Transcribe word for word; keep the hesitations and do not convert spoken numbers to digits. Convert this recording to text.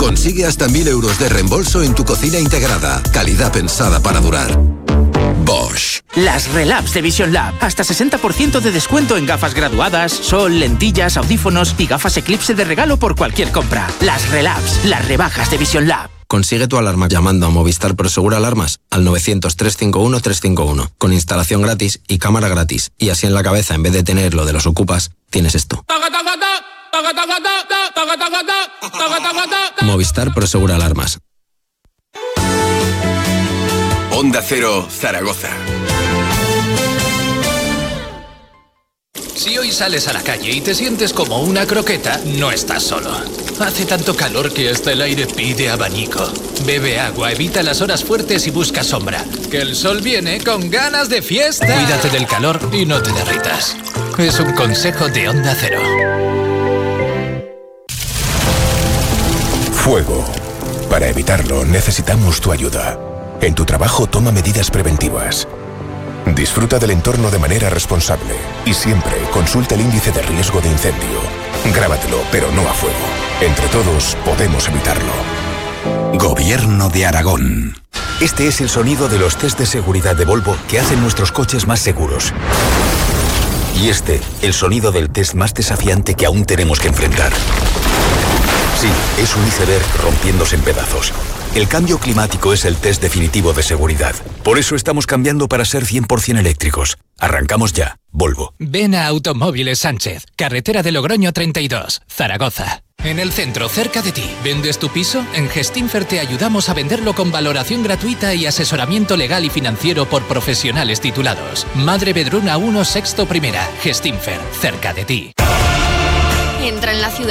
Consigue hasta mil euros de reembolso en tu cocina integrada. Calidad pensada para durar. Bosch. Las Relabs de Vision Lab. Hasta sesenta por ciento de descuento en gafas graduadas, sol, lentillas, audífonos y gafas Eclipse de regalo por cualquier compra. Las Relabs, las rebajas de Vision Lab. Consigue tu alarma llamando a Movistar Prosegur Alarmas al novecientos, trescientos cincuenta y uno, trescientos cincuenta y uno, con instalación gratis y cámara gratis. Y así en la cabeza, en vez de tener lo de los ocupas, tienes esto. Movistar Prosegur Alarmas. Onda Cero, Zaragoza. Si hoy sales a la calle y te sientes como una croqueta, no estás solo. Hace tanto calor que hasta el aire pide abanico. Bebe agua, evita las horas fuertes y busca sombra. Que el sol viene con ganas de fiesta. Cuídate del calor y no te derritas. Es un consejo de Onda Cero. Fuego. Para evitarlo, necesitamos tu ayuda. En tu trabajo, toma medidas preventivas. Disfruta del entorno de manera responsable y siempre consulta el índice de riesgo de incendio. Grábatelo, pero no a fuego. Entre todos podemos evitarlo. Gobierno de Aragón. Este es el sonido de los test de seguridad de Volvo que hacen nuestros coches más seguros. Y este, el sonido del test más desafiante que aún tenemos que enfrentar. Sí, es un iceberg rompiéndose en pedazos. El cambio climático es el test definitivo de seguridad. Por eso estamos cambiando para ser cien por ciento eléctricos. Arrancamos ya. Volvo. Ven a Automóviles Sánchez, carretera de Logroño treinta y dos, Zaragoza. En el centro, cerca de ti. ¿Vendes tu piso? En Gestinfer te ayudamos a venderlo con valoración gratuita y asesoramiento legal y financiero por profesionales titulados. Madre Bedruna uno, sexto primera. Gestinfer, cerca de ti. Entra en la ciudad